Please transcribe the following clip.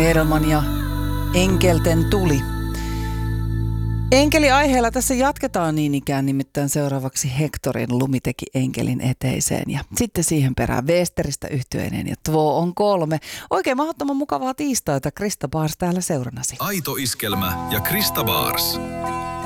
Edelman ja Enkelten tuli. Enkeli-aiheella tässä jatketaan niin ikään, nimittäin seuraavaksi Hectorin Lumi teki enkelin eteiseen ja sitten siihen perään Westeristä yhtyeinen ja Två on kolme. Oikein mahdottoman mukavaa tiistaita, Krista Baars täällä seurannasi. Aito iskelmä ja Krista Baars.